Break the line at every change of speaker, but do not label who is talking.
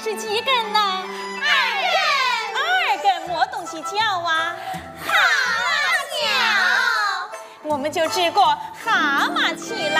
是几根呢？2根么东西叫啊？
蛤蟆叫。
我们就治过蛤蟆气了。